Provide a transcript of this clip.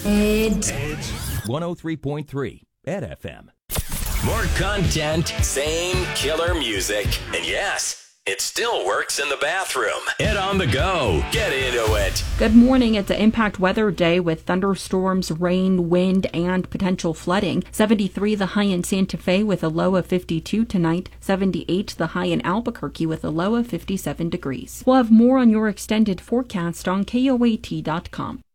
Edge 103.3 at FM. More content, same killer music. And yes, it still works in the bathroom and on the go. Get into it. Good morning. It's an impact weather day with thunderstorms, rain, wind, and potential flooding. 73 the high in Santa Fe with a low of 52 tonight. 78 the high in Albuquerque with a low of 57 degrees. We'll have more on your extended forecast on KOAT.com.